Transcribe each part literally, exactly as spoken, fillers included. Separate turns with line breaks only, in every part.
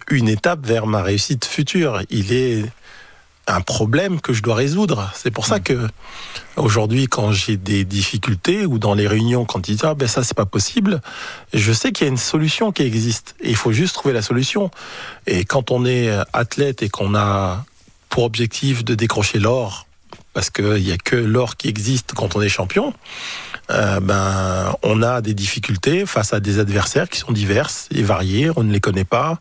une étape vers ma réussite future. Il est un problème que je dois résoudre. C'est pour ça que aujourd'hui, quand j'ai des difficultés ou dans les réunions, quand ils disent ah ben ça c'est pas possible, je sais qu'il y a une solution qui existe. Et il faut juste trouver la solution. Et quand on est athlète et qu'on a pour objectif de décrocher l'or, parce qu'il y a que l'or qui existe quand on est champion, euh, ben on a des difficultés face à des adversaires qui sont diverses et variés. On ne les connaît pas.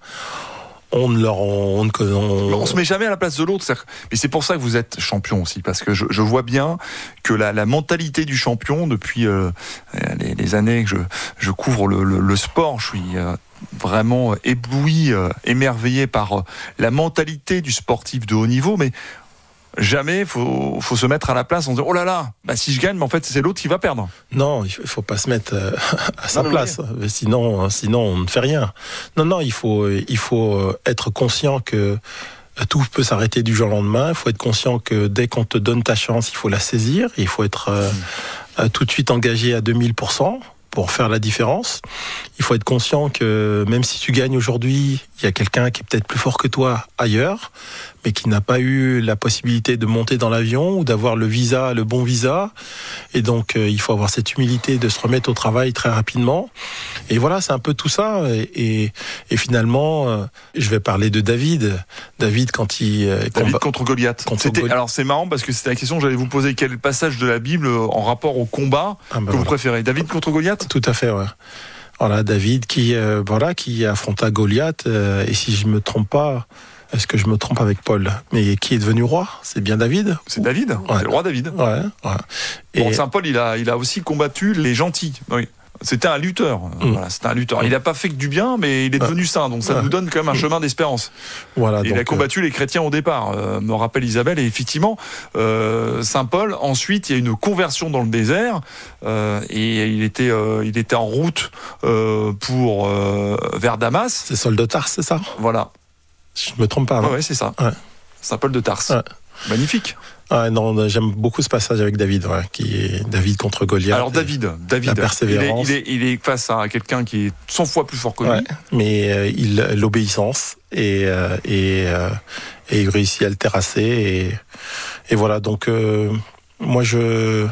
On ne leur, on ne on...
on se met jamais à la place de l'autre. Mais c'est pour ça que vous êtes champion aussi, parce que je, je vois bien que la, la mentalité du champion depuis euh, les, les années que je, je couvre le, le, le sport, je suis euh, vraiment ébloui, euh, émerveillé par euh, la mentalité du sportif de haut niveau. Mais jamais faut faut se mettre à la place en disant oh là là, bah si je gagne, mais en fait c'est l'autre qui va perdre.
Non, il faut pas se mettre à sa
non,
place.
Oui.
Sinon, sinon on ne fait rien. Non, non, il faut il faut être conscient que tout peut s'arrêter du jour au lendemain. Il faut être conscient que dès qu'on te donne ta chance, il faut la saisir. Il faut être euh, tout de suite engagé à deux mille pour cent pour faire la différence. Il faut être conscient que même si tu gagnes aujourd'hui, il y a quelqu'un qui est peut-être plus fort que toi ailleurs, mais qui n'a pas eu la possibilité de monter dans l'avion ou d'avoir le visa, le bon visa. Et donc, euh, il faut avoir cette humilité de se remettre au travail très rapidement. Et voilà, c'est un peu tout ça. Et, et, et finalement, euh, je vais parler de David. David, quand il... Euh,
David
combat...
contre Goliath.
Contre
C'était...
Goliath.
Alors, c'est marrant parce que c'était la question que j'allais vous poser. Quel passage de la Bible en rapport au combat
ah ben
que
voilà.
vous préférez ? David contre Goliath ?
Tout à fait, ouais. Voilà, David qui, euh, voilà, qui affronta Goliath. Euh, et si je me trompe pas... Est-ce que je me trompe avec Paul ? Mais qui est devenu roi ? C'est bien David ?
C'est David, ouais. C'est le roi David.
Ouais, ouais.
Et bon, Saint Paul, il a, il a aussi combattu les gentils. Oui. C'était un lutteur. Mmh. Voilà, c'était un lutteur. Il n'a pas fait que du bien, mais il est devenu saint. Donc ça ouais. nous donne quand même un chemin d'espérance. Voilà. Et donc, il a combattu euh... les chrétiens au départ, euh, me rappelle Isabelle. Et effectivement, euh, Saint Paul. Ensuite, il y a une conversion dans le désert, euh, et il était, euh, il était en route euh, pour euh, vers Damas.
C'est Saul de Tarse, c'est ça ?
Voilà.
Je me trompe pas.
Oui, ouais, c'est ça. Ouais. Saint Paul de Tarse. Ouais. Magnifique.
Ah non, j'aime beaucoup ce passage avec David, ouais, qui est David contre Goliath.
Alors David, David,
la persévérance.
Il est, il est, il est face à quelqu'un qui est cent fois plus fort que lui.
Ouais, mais euh, il l'obéissance et euh, et, euh, et il réussit à le terrasser et et voilà. Donc euh, moi je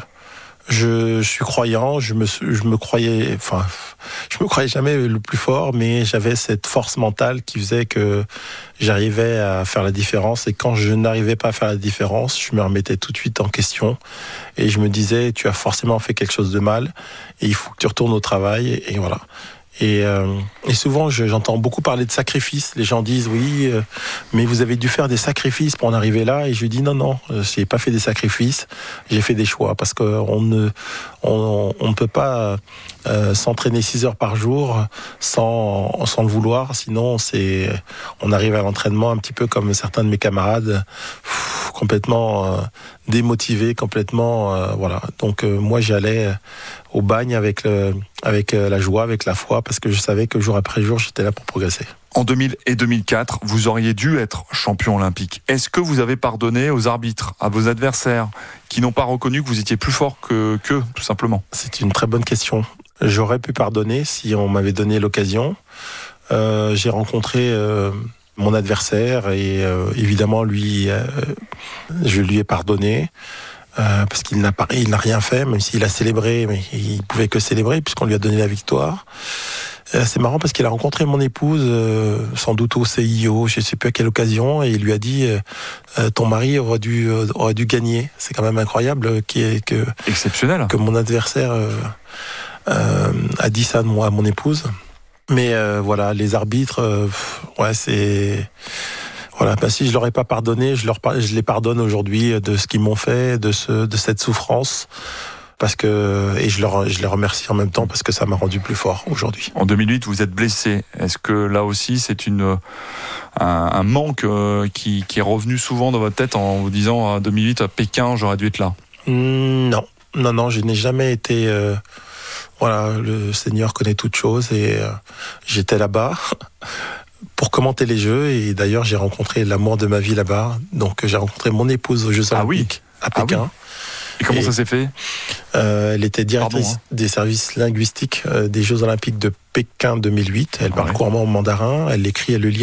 Je, je suis croyant, je me, je me croyais, enfin, je me croyais jamais le plus fort, mais j'avais cette force mentale qui faisait que j'arrivais à faire la différence. Et quand je n'arrivais pas à faire la différence, je me remettais tout de suite en question et je me disais, tu as forcément fait quelque chose de mal et il faut que tu retournes au travail. Et, et voilà. Et, euh, et souvent, je, j'entends beaucoup parler de sacrifices. Les gens disent oui, euh, mais vous avez dû faire des sacrifices pour en arriver là. Et je dis non, non, euh, j'ai pas fait des sacrifices. J'ai fait des choix parce que on ne, on, on ne peut pas euh, s'entraîner six heures par jour sans, sans le vouloir. Sinon, c'est, on arrive à l'entraînement un petit peu comme certains de mes camarades, pff, complètement euh, démotivés, complètement, euh, voilà. Donc euh, moi, j'allais au bagne avec le, avec la joie, avec la foi, parce que je savais que jour après jour, j'étais là pour progresser.
En deux mille et deux mille quatre, vous auriez dû être champion olympique. Est-ce que vous avez pardonné aux arbitres, à vos adversaires, qui n'ont pas reconnu que vous étiez plus fort que qu'eux, tout simplement ?
C'est une très bonne question. J'aurais pu pardonner si on m'avait donné l'occasion. Euh, j'ai rencontré euh, mon adversaire et euh, évidemment, lui, euh, je lui ai pardonné. Euh, parce qu'il n'a pas, il n'a rien fait, même s'il a célébré, mais il pouvait que célébrer puisqu'on lui a donné la victoire. Euh, c'est marrant parce qu'il a rencontré mon épouse, euh, sans doute au C I O, je ne sais plus à quelle occasion, et il lui a dit euh, ton mari aurait dû euh, aurait dû gagner. C'est quand même incroyable euh, que que
exceptionnel
que mon adversaire euh, euh, a dit ça de moi à mon épouse. Mais euh, voilà, les arbitres, euh, ouais, c'est Voilà, bah si je leur ai pas pardonné, je leur je les pardonne aujourd'hui de ce qu'ils m'ont fait, de ce de cette souffrance, parce que et je leur je les remercie en même temps parce que ça m'a rendu plus fort aujourd'hui.
En deux mille huit, vous êtes blessé. Est-ce que là aussi c'est une un, un manque qui qui est revenu souvent dans votre tête en vous disant en deux mille huit à Pékin, j'aurais dû être là ?
mmh, Non, non, non, je n'ai jamais été. Euh, voilà, le Seigneur connaît toutes choses et euh, j'étais là-bas. Pour commenter les Jeux, et d'ailleurs j'ai rencontré l'amour de ma vie là-bas, donc j'ai rencontré mon épouse aux Jeux Olympiques
ah oui.
à Pékin.
Ah oui. Et comment et, ça s'est fait ?
euh, Elle était directrice
Pardon, hein.
des services linguistiques euh, des Jeux Olympiques de Pékin deux mille huit, elle ah parle ouais. couramment mandarin, elle l'écrit, elle le lit